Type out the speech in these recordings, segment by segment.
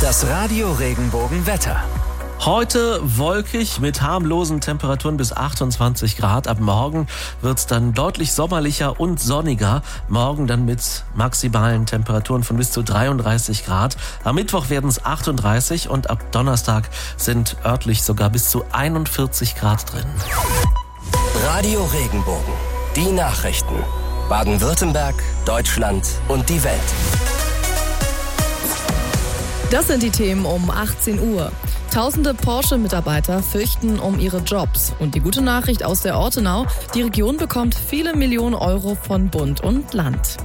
Das Radio Regenbogen-Wetter. Heute wolkig mit harmlosen Temperaturen bis 28 Grad. Ab morgen wird es dann deutlich sommerlicher und sonniger. Morgen dann mit maximalen Temperaturen von bis zu 33 Grad. Am Mittwoch werden es 38 und ab Donnerstag sind örtlich sogar bis zu 41 Grad drin. Radio Regenbogen. Die Nachrichten. Baden-Württemberg, Deutschland und die Welt. Das sind die Themen um 18 Uhr. Tausende Porsche-Mitarbeiter fürchten um ihre Jobs. Und die gute Nachricht aus der Ortenau: Die Region bekommt viele Millionen Euro von Bund und Land.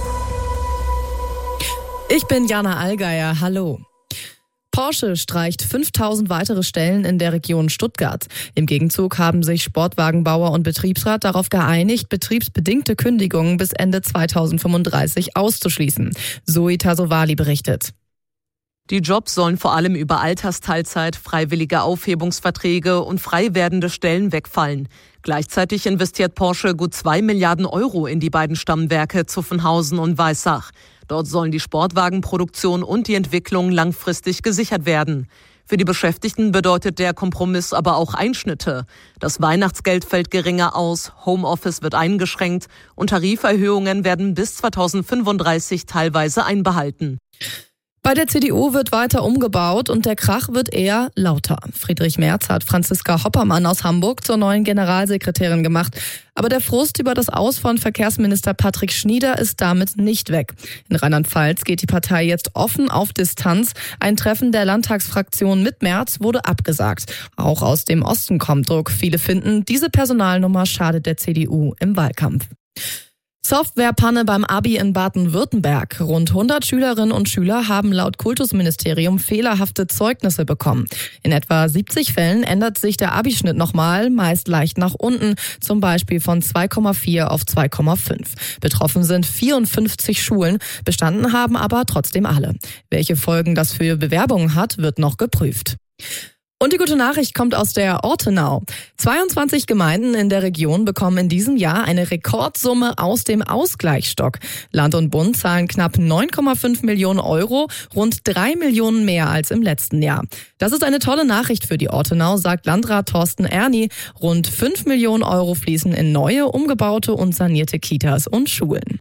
Ich bin Jana Allgeier. Hallo. Porsche streicht 5000 weitere Stellen in der Region Stuttgart. Im Gegenzug haben sich Sportwagenbauer und Betriebsrat darauf geeinigt, betriebsbedingte Kündigungen bis Ende 2035 auszuschließen. Zoe Tasovali berichtet. Die Jobs sollen vor allem über Altersteilzeit, freiwillige Aufhebungsverträge und frei werdende Stellen wegfallen. Gleichzeitig investiert Porsche gut 2 Milliarden Euro in die beiden Stammwerke Zuffenhausen und Weissach. Dort sollen die Sportwagenproduktion und die Entwicklung langfristig gesichert werden. Für die Beschäftigten bedeutet der Kompromiss aber auch Einschnitte. Das Weihnachtsgeld fällt geringer aus, Homeoffice wird eingeschränkt und Tariferhöhungen werden bis 2035 teilweise einbehalten. Bei der CDU wird weiter umgebaut und der Krach wird eher lauter. Friedrich Merz hat Franziska Hoppermann aus Hamburg zur neuen Generalsekretärin gemacht. Aber der Frust über das Aus von Verkehrsminister Patrick Schnieder ist damit nicht weg. In Rheinland-Pfalz geht die Partei jetzt offen auf Distanz. Ein Treffen der Landtagsfraktion mit Merz wurde abgesagt. Auch aus dem Osten kommt Druck. Viele finden, diese Personalnummer schadet der CDU im Wahlkampf. Softwarepanne beim Abi in Baden-Württemberg. Rund 100 Schülerinnen und Schüler haben laut Kultusministerium fehlerhafte Zeugnisse bekommen. In etwa 70 Fällen ändert sich der Abischnitt nochmal, meist leicht nach unten, zum Beispiel von 2,4 auf 2,5. Betroffen sind 54 Schulen, bestanden haben aber trotzdem alle. Welche Folgen das für Bewerbungen hat, wird noch geprüft. Und die gute Nachricht kommt aus der Ortenau. 22 Gemeinden in der Region bekommen in diesem Jahr eine Rekordsumme aus dem Ausgleichsstock. Land und Bund zahlen knapp 9,5 Millionen Euro, rund 3 Millionen mehr als im letzten Jahr. Das ist eine tolle Nachricht für die Ortenau, sagt Landrat Thorsten Erni. Rund 5 Millionen Euro fließen in neue, umgebaute und sanierte Kitas und Schulen.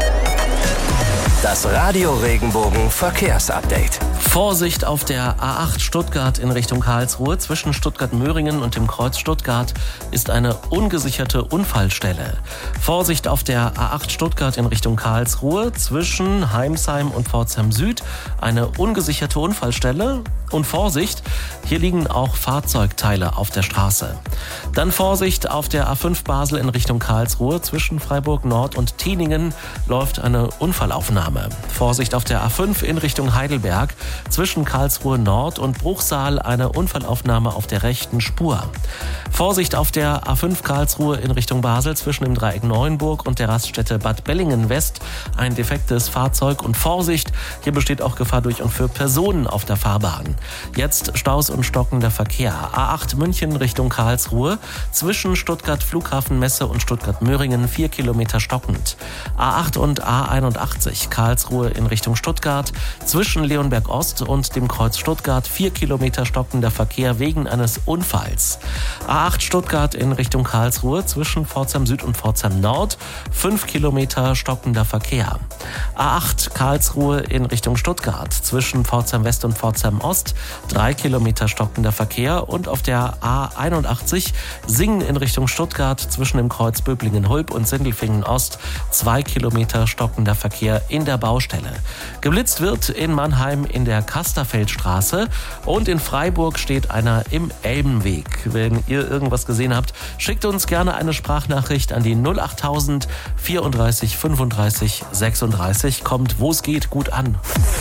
Das Radio Regenbogen Verkehrsupdate. Vorsicht auf der A8 Stuttgart in Richtung Karlsruhe. Zwischen Stuttgart-Möhringen und dem Kreuz Stuttgart ist eine ungesicherte Unfallstelle. Vorsicht auf der A8 Stuttgart in Richtung Karlsruhe. Zwischen Heimsheim und Pforzheim Süd eine ungesicherte Unfallstelle. Und Vorsicht, hier liegen auch Fahrzeugteile auf der Straße. Dann Vorsicht auf der A5 Basel in Richtung Karlsruhe. Zwischen Freiburg Nord und Tieningen läuft eine Unfallaufnahme. Vorsicht auf der A5 in Richtung Heidelberg. Zwischen Karlsruhe Nord und Bruchsal eine Unfallaufnahme auf der rechten Spur. Vorsicht auf der A5 Karlsruhe in Richtung Basel zwischen dem Dreieck Neuenburg und der Raststätte Bad Bellingen West ein defektes Fahrzeug. Und Vorsicht, hier besteht auch Gefahr durch und für Personen auf der Fahrbahn. Jetzt Staus und stockender Verkehr. A8 München Richtung Karlsruhe. Zwischen Stuttgart Flughafenmesse und Stuttgart-Möhringen 4 Kilometer stockend. A8 und A81 Karlsruhe in Richtung Stuttgart. Zwischen Leonberg Ost und dem Kreuz Stuttgart 4 Kilometer stockender Verkehr wegen eines Unfalls. A8 Stuttgart in Richtung Karlsruhe. Zwischen Pforzheim Süd und Pforzheim Nord 5 Kilometer stockender Verkehr. A8 Karlsruhe in Richtung Stuttgart. Zwischen Pforzheim West und Pforzheim Ost 3 Kilometer stockender Verkehr. Und auf der A81 Singen in Richtung Stuttgart zwischen dem Kreuz Böblingen-Hulb und Sindelfingen Ost 2 Kilometer stockender Verkehr in der Baustelle. Geblitzt wird in Mannheim in der Kasterfeldstraße und in Freiburg steht einer im Elbenweg. Wenn ihr irgendwas gesehen habt, schickt uns gerne eine Sprachnachricht an die 08000 34 35 36. Kommt, wo es geht, gut an.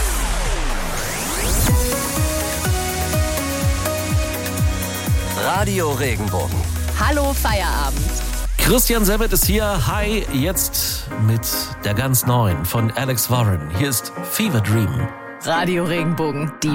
Radio Regenbogen. Hallo Feierabend. Christian Sabat ist hier. Hi, jetzt mit der ganz neuen von Alex Warren. Hier ist Fever Dream. Radio Regenbogen, die